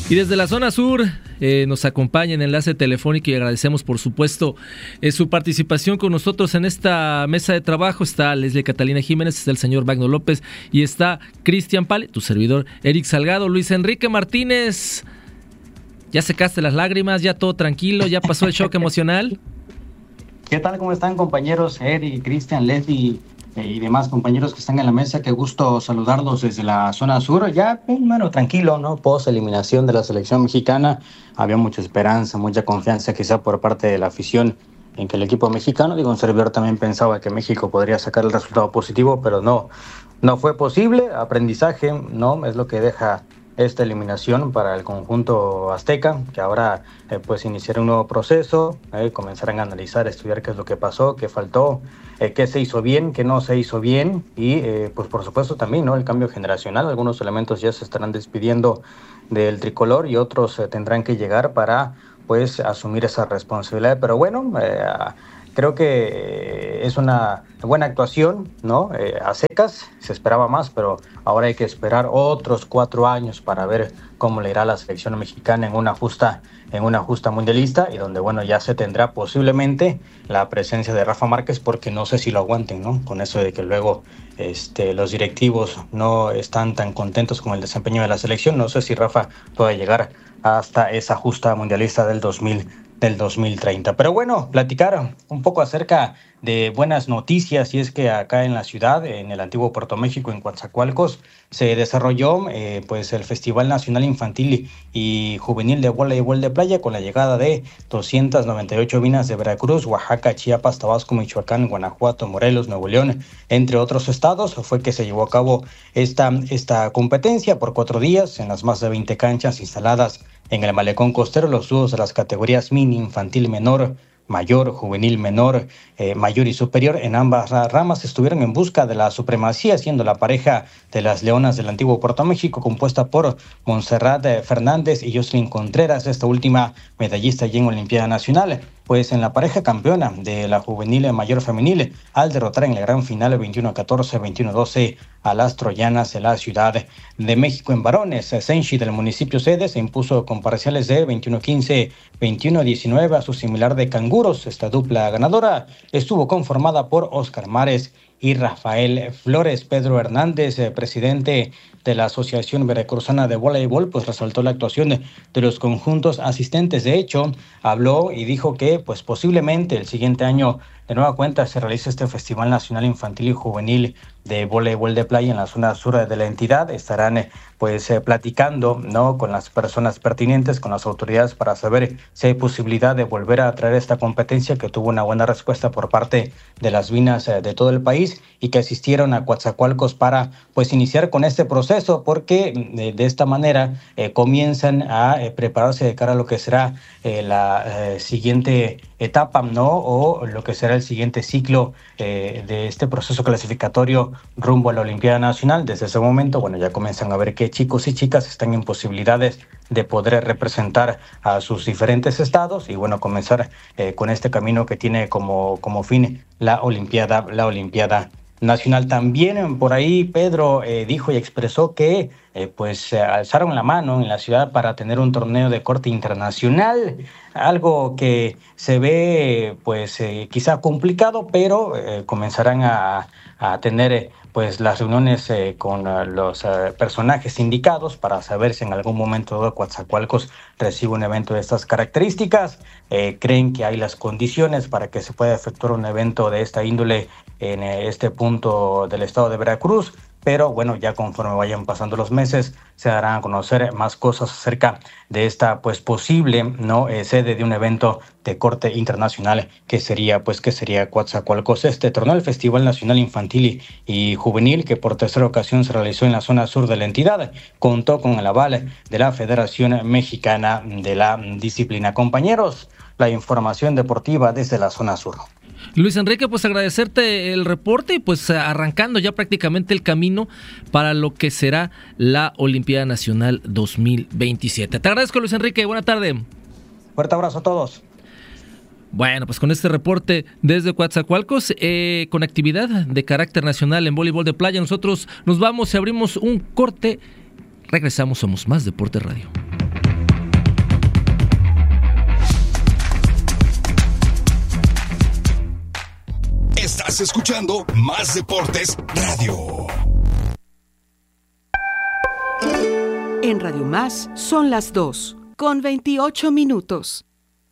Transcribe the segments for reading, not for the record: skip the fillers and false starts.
Y desde la zona sur nos acompaña en enlace telefónico y agradecemos por supuesto su participación con nosotros en esta mesa de trabajo. Está Leslie Catalina Jiménez, está el señor Magno López y está Cristian Pale, tu servidor Eric Salgado. Luis Enrique Martínez, ¿ya secaste las lágrimas? ¿Ya todo tranquilo? ¿Ya pasó el shock emocional? ¿Qué tal? ¿Cómo están, compañeros? Eric, Cristian, Leslie y demás compañeros que están en la mesa? Qué gusto saludarlos desde la zona sur. Ya, bueno, tranquilo, ¿no? Post eliminación de la selección mexicana, había mucha esperanza, mucha confianza quizá por parte de la afición en que el equipo mexicano, un servidor también pensaba que México podría sacar el resultado positivo, pero no fue posible. Aprendizaje, ¿no? Es lo que deja esta eliminación para el conjunto azteca, que ahora pues iniciará un nuevo proceso, comenzarán a analizar, estudiar qué es lo que pasó, qué faltó, qué se hizo bien, qué no se hizo bien y pues por supuesto también, ¿no?, el cambio generacional. Algunos elementos ya se estarán despidiendo del tricolor y otros tendrán que llegar para pues asumir esa responsabilidad, pero bueno, creo que es una buena actuación, ¿no? A secas, se esperaba más, pero ahora hay que esperar otros 4 años para ver cómo le irá a la selección mexicana en una justa mundialista, y donde, bueno, ya se tendrá posiblemente la presencia de Rafa Márquez, porque no sé si lo aguanten, ¿no? Con eso de que luego los directivos no están tan contentos con el desempeño de la selección, no sé si Rafa puede llegar hasta esa justa mundialista del 2030. Pero bueno, platicar un poco acerca de buenas noticias, y es que acá en la ciudad, en el antiguo Puerto México, en Coatzacoalcos, se desarrolló pues el Festival Nacional Infantil y Juvenil de Voleibol de Playa, con la llegada de 298 minas de Veracruz, Oaxaca, Chiapas, Tabasco, Michoacán, Guanajuato, Morelos, Nuevo León, entre otros estados. Fue que se llevó a cabo esta competencia por 4 días en las más de 20 canchas instaladas en el malecón costero. Los dúos de las categorías mini, infantil, menor, mayor, juvenil, menor, mayor y superior en ambas ramas estuvieron en busca de la supremacía, siendo la pareja de las Leonas del antiguo Puerto México compuesta por Montserrat Fernández y Jocelyn Contreras, esta última medallista ya en Olimpiada Nacional, pues en la pareja campeona de la juvenil mayor femenil, al derrotar en la gran final 21-14, 21-12 a las troyanas de la Ciudad de México. En varones, Senshi del municipio sede se impuso con parciales de 21-15, 21-19 a su similar de Canguros. Esta dupla ganadora estuvo conformada por Oscar Mares y Rafael Flores. Pedro Hernández, presidente de la Asociación Veracruzana de Voleibol, pues resaltó la actuación de los conjuntos asistentes. De hecho, habló y dijo que pues posiblemente el siguiente año de nueva cuenta se realiza este Festival Nacional Infantil y Juvenil de Voleibol de Playa en la zona sur de la entidad. Estarán platicando, ¿no?, con las personas pertinentes, con las autoridades, para saber si hay posibilidad de volver a traer esta competencia, que tuvo una buena respuesta por parte de las minas de todo el país y que asistieron a Coatzacoalcos para pues iniciar con este proceso, porque de esta manera comienzan a prepararse de cara a lo que será la siguiente etapa, ¿no?, o lo que será el siguiente ciclo de este proceso clasificatorio rumbo a la Olimpiada Nacional. Desde ese momento, bueno, ya comienzan a ver qué chicos y chicas están en posibilidades de poder representar a sus diferentes estados y, bueno, comenzar con este camino que tiene como fin la Olimpiada Nacional. También por ahí Pedro dijo y expresó que alzaron la mano en la ciudad para tener un torneo de corte internacional, algo que se ve quizá complicado, pero comenzarán a tener las reuniones con los personajes indicados para saber si en algún momento Coatzacoalcos recibe un evento de estas características. Creen que hay las condiciones para que se pueda efectuar un evento de esta índole en este punto del estado de Veracruz, pero bueno, ya conforme vayan pasando los meses se darán a conocer más cosas acerca de esta posible, ¿no?, sede de un evento de corte internacional que sería Coatzacoalcos. Este torneo, el Festival Nacional Infantil y Juvenil, que por tercera ocasión se realizó en la zona sur de la entidad, contó con el aval de la Federación Mexicana de la Disciplina. Compañeros, la información deportiva desde la zona sur. Luis Enrique, pues agradecerte el reporte y pues arrancando ya prácticamente el camino para lo que será la Olimpiada Nacional 2027. Te agradezco, Luis Enrique, buena tarde. Fuerte abrazo a todos. Bueno, pues con este reporte desde Coatzacoalcos, con actividad de carácter nacional en voleibol de playa, nosotros nos vamos y abrimos un corte. Regresamos, somos Más Deporte Radio. Estás escuchando Más Deportes Radio. En Radio Más son las 2:28.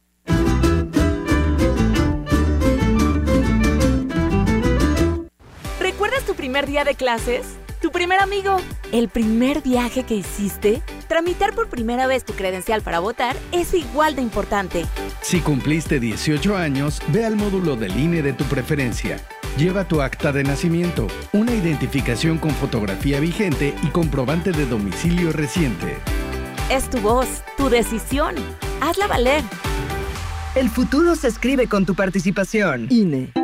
¿Recuerdas tu primer día de clases? ¿Tu primer amigo? ¿El primer viaje que hiciste? Tramitar por primera vez tu credencial para votar es igual de importante. Si cumpliste 18 años, ve al módulo del INE de tu preferencia. Lleva tu acta de nacimiento, una identificación con fotografía vigente y comprobante de domicilio reciente. Es tu voz, tu decisión. Hazla valer. El futuro se escribe con tu participación. INE.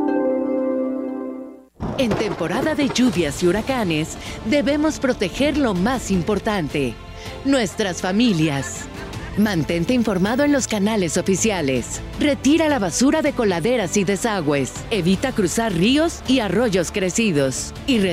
En temporada de lluvias y huracanes, debemos proteger lo más importante, nuestras familias. Mantente informado en los canales oficiales. Retira la basura de coladeras y desagües. Evita cruzar ríos y arroyos crecidos. Y